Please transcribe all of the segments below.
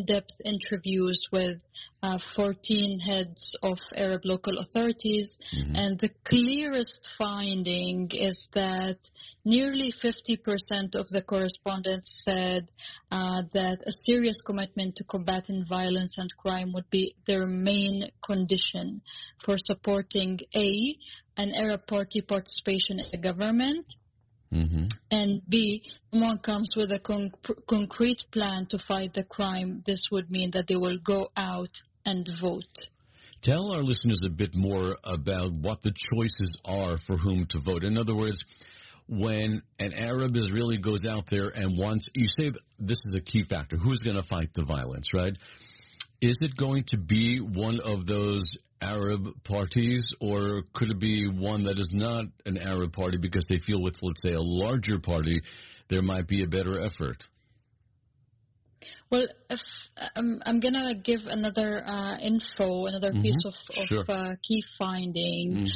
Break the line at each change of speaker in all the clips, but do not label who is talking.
in-depth interviews with 14 heads of Arab local authorities, and the clearest finding is that nearly 50% of the correspondents said that a serious commitment to combating violence and crime would be their main condition for supporting an Arab party participation in the government, and B, someone comes with a concrete plan to fight the crime. This would mean that they will go out and vote.
Tell our listeners a bit more about what the choices are for whom to vote. In other words, when an Arab Israeli goes out there and wants, you say this is a key factor, who's going to fight the violence, right? Is it going to be one of those Arab parties, or could it be one that is not an Arab party because they feel with, let's say, a larger party, there might be a better effort?
Well, if, I'm going to give another another piece of key finding.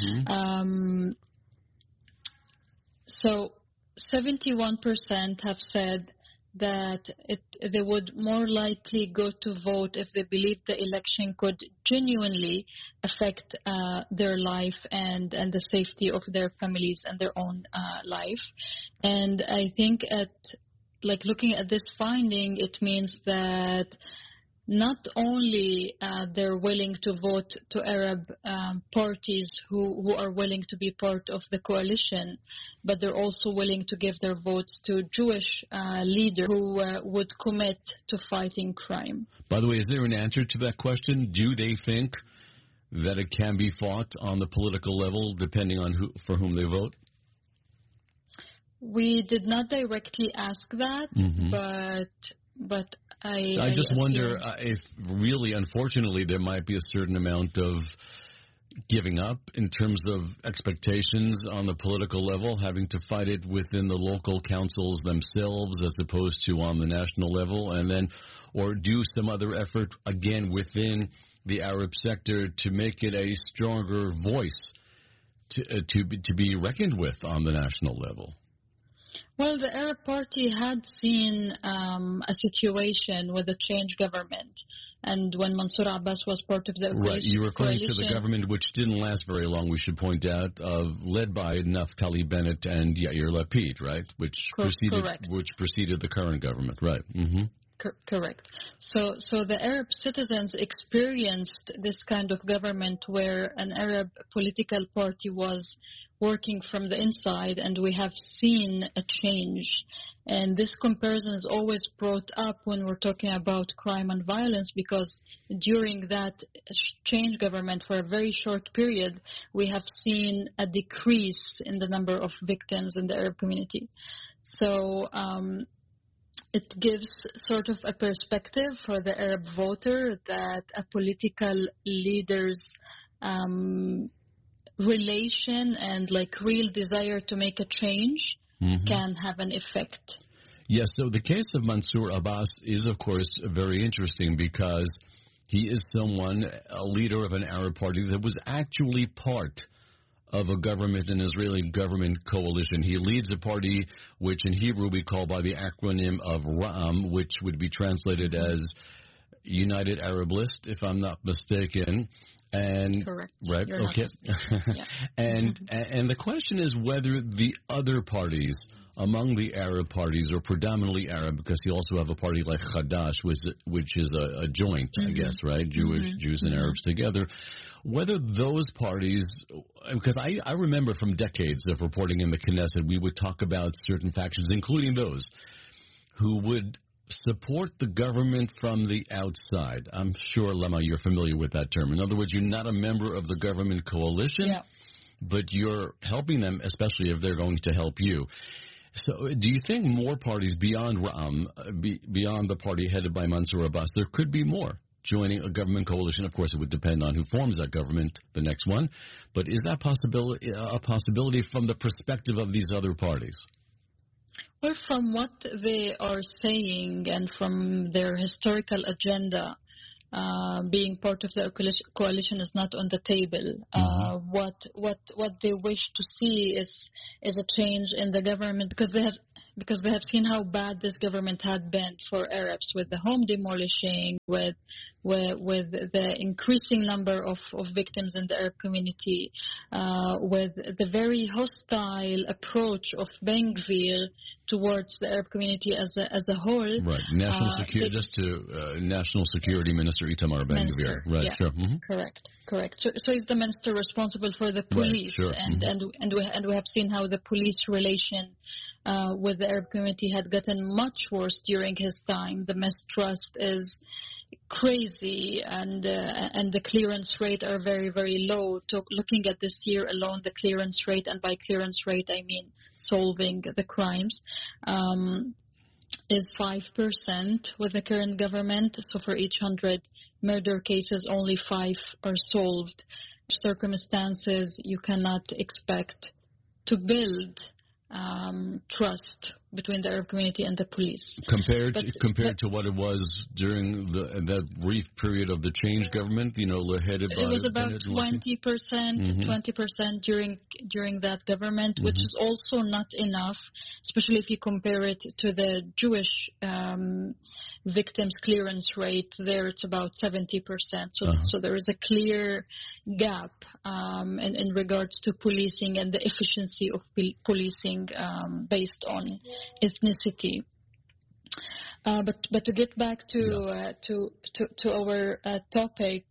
So 71% have said that they would more likely go to vote if they believe the election could genuinely affect their life and the safety of their families and their own life. And I think looking at this finding, it means that not only they're willing to vote to Arab parties who are willing to be part of the coalition, but they're also willing to give their votes to Jewish leaders who would commit to fighting crime.
By the way, is there an answer to that question? Do they think that it can be fought on the political level depending on for whom they vote?
We did not directly ask that, but I
just wonder if really, unfortunately, there might be a certain amount of giving up in terms of expectations on the political level, having to fight it within the local councils themselves as opposed to on the national level, and then or do some other effort again within the Arab sector to make it a stronger voice to be reckoned with on the national level.
Well, the Arab Party had seen a situation with a change government, and when Mansour Abbas was part of the coalition.
Right, you're referring to the government which didn't last very long, we should point out, led by Naftali Bennett and Yair Lapid, right, which preceded the current government, right?
Correct. So the Arab citizens experienced this kind of government where an Arab political party was working from the inside, and we have seen a change. And this comparison is always brought up when we're talking about crime and violence, because during that change government for a very short period, we have seen a decrease in the number of victims in the Arab community. So it gives sort of a perspective for the Arab voter that a political leader's relation and real desire to make a change can have an effect.
Yes, so the case of Mansour Abbas is, of course, very interesting because he is a leader of an Arab party that was actually part of an Israeli government coalition. He leads a party which in Hebrew we call by the acronym of Ra'am, which would be translated as United Arab List, if I'm not mistaken. And
correct.
Right.
You're
okay.
Yeah.
And the question is whether the other parties among the Arab parties are predominantly Arab, because you also have a party like Hadash, which is a joint, I guess, right? Jews and Arabs together. Whether those parties, because I remember from decades of reporting in the Knesset, we would talk about certain factions, including those who would support the government from the outside. I'm sure, Lema, you're familiar with that term. In other words, you're not a member of the government coalition, but you're helping them, especially if they're going to help you. So do you think more parties beyond Ra'am, beyond the party headed by Mansour Abbas, there could be more joining a government coalition? Of course, it would depend on who forms that government, the next one. But is that a possibility from the perspective of these other parties?
Well, from what they are saying and from their historical agenda, being part of the coalition is not on the table. What they wish to see is a change in the government, because they have because they have seen how bad this government had been for Arabs, with the home demolishing, with the increasing number of victims in the Arab community, with the very hostile approach of Ben Gvir towards the Arab community as a whole.
Right. National Security, National Security Minister Itamar Ben Gvir. Right.
Yeah.
Sure. Mm-hmm.
Correct. So he's the minister responsible for the police,
right, sure.
and we have seen how the police relation with the Arab community had gotten much worse during his time. The mistrust is crazy, and the clearance rate are very, very low. Looking at this year alone, the clearance rate, and by clearance rate I mean solving the crimes, is 5% with the current government. So for each 100 murder cases, only 5 are solved. Circumstances you cannot expect to build trust between the Arab community and the police.
Compared to what it was during that brief period of the change government, headed by...
It was about 20% during that government,
mm-hmm.
which is also not enough, especially if you compare it to the Jewish victims clearance rate. There it's about 70%. So there is a clear gap in regards to policing and the efficiency of policing based on ethnicity. But to get back to our topic,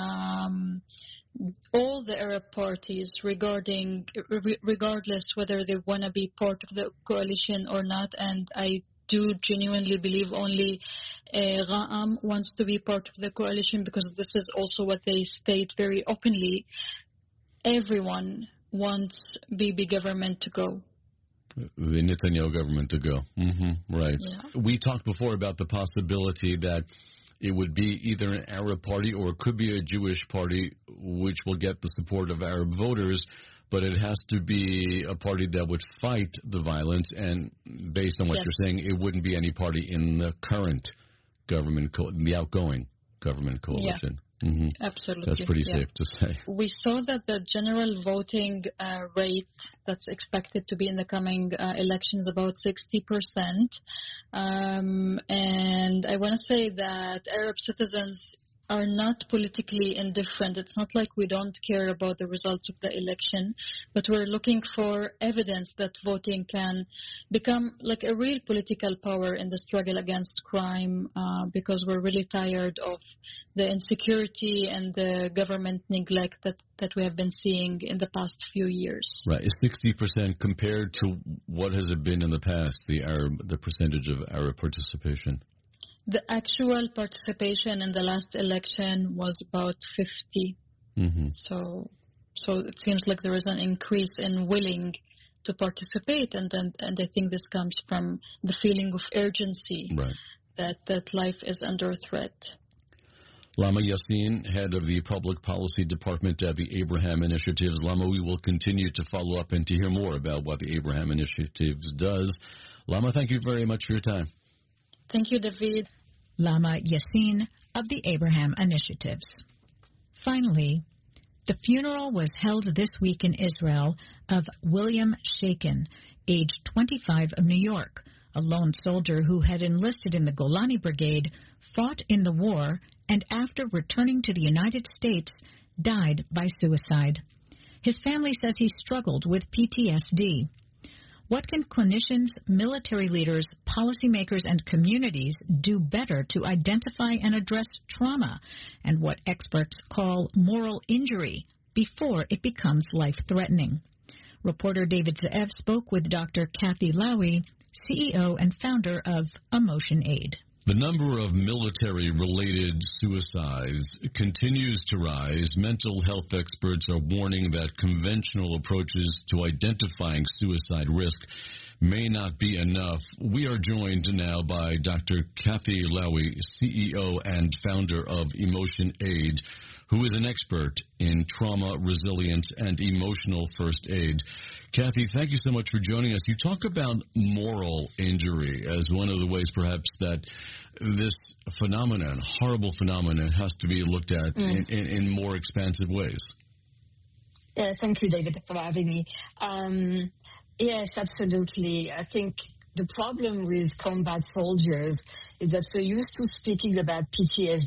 all the Arab parties, regardless whether they want to be part of the coalition or not, and I do genuinely believe only Ra'am wants to be part of the coalition, because this is also what they state very openly. Everyone wants Bibi government to go.
The Netanyahu government to go. Mm-hmm, right.
Yeah.
We talked before about the possibility that it would be either an Arab party or it could be a Jewish party which will get the support of Arab voters, but it has to be a party that would fight the violence, and based on what you're saying, it wouldn't be any party in the current government, the outgoing government coalition.
Yeah.
Mm-hmm.
Absolutely.
That's pretty safe to say.
We saw that the general voting rate that's expected to be in the coming elections about 60%. And I want to say that Arab citizens are not politically indifferent. It's not like we don't care about the results of the election, but we're looking for evidence that voting can become like a real political power in the struggle against crime, because we're really tired of the insecurity and the government neglect that we have been seeing in the past few years.
Right. Is 60% compared to what has it been in the past, the percentage of Arab participation?
The actual participation in the last election was about 50.
Mm-hmm.
So it seems like there is an increase in willing to participate, and I think this comes from the feeling of urgency,
right,
that life is under threat.
Lama Yassin, head of the Public Policy Department at the Abraham Initiatives. Lama, we will continue to follow up and to hear more about what the Abraham Initiatives does. Lama, thank you very much for your time.
Thank you, David.
Lama Yassin of the Abraham Initiatives. Finally, the funeral was held this week in Israel of William Shakin, age 25, of New York, a lone soldier who had enlisted in the Golani Brigade, fought in the war, and after returning to the United States, died by suicide. His family says he struggled with PTSD. What can clinicians, military leaders, policymakers, and communities do better to identify and address trauma and what experts call moral injury before it becomes life-threatening? Reporter David Ze'ev spoke with Dr. Kathy Lowy, CEO and founder of Emotion Aid.
The number of military-related suicides continues to rise. Mental health experts are warning that conventional approaches to identifying suicide risk may not be enough. We are joined now by Dr. Kathy Lowy, CEO and founder of Emotion Aid, who is an expert in trauma, resilience, and emotional first aid. Kathy, thank you so much for joining us. You talk about moral injury as one of the ways perhaps that this phenomenon, horrible phenomenon, has to be looked at in more expansive ways.
Thank you, David, for having me. Yes, absolutely. I think the problem with combat soldiers is that we're used to speaking about PTSD